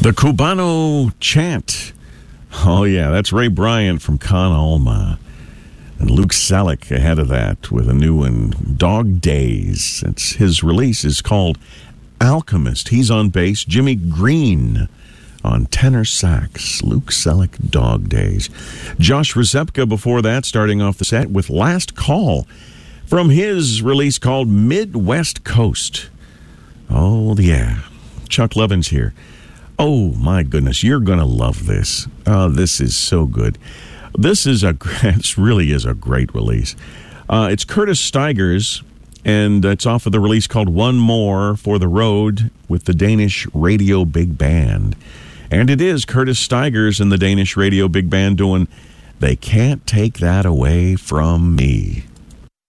The Cubano Chant. Oh, yeah, that's Ray Bryant from Con Alma. And Luke Selleck ahead of that with a new one, Dog Days. His release is called Alchemist. He's on bass. Jimmy Green on tenor sax. Luke Selleck, Dog Days. Josh Rzepka before that, starting off the set with Last Call from his release called Midwest Coast. Oh, yeah. Chuck Levin's here. Oh, my goodness. You're going to love this. This is so good. This really is a great release. It's Curtis Stigers, and it's off of the release called One More for the Road with the Danish Radio Big Band. And it is Curtis Stigers and the Danish Radio Big Band doing They Can't Take That Away From Me.